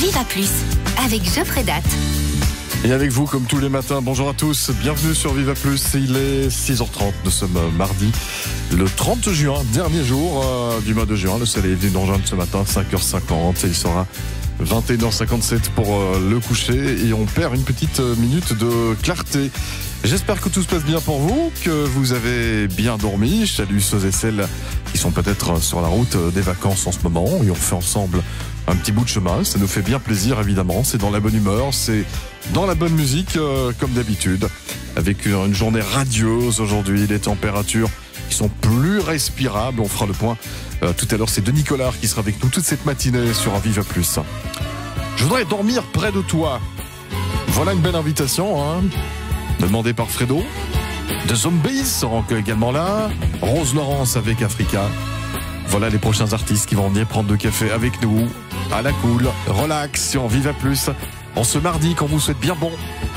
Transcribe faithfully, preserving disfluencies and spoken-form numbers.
Viva Plus, avec Geoffrey Date. Et avec vous, comme tous les matins, bonjour à tous, bienvenue sur Viva Plus. Il est six heures trente, nous sommes mardi, le trente juin, dernier jour euh, du mois de juin. Le soleil est venu nous rejoindre ce matin, cinq heures cinquante, et il sera vingt et une heures cinquante-sept pour euh, le coucher, et on perd une petite minute de clarté. J'espère que tout se passe bien pour vous, que vous avez bien dormi. Je salue ceux et celles qui sont peut-être sur la route des vacances en ce moment, et on fait ensemble un petit bout de chemin. Ça nous fait bien plaisir, évidemment. C'est dans la bonne humeur, c'est dans la bonne musique, euh, comme d'habitude, avec une journée radieuse aujourd'hui, des températures qui sont plus respirables. On fera le point euh, tout à l'heure. C'est Denis Collard qui sera avec nous toute cette matinée sur Viva Plus. Je voudrais dormir près de toi. Voilà une belle invitation, hein, demandée par Fredo. The Zombies seront également là. Rose Laurence avec Africa. Voilà les prochains artistes qui vont venir prendre de café avec nous, à la cool, relax sur Viva Plus, en ce mardi qu'on vous souhaite bien bon.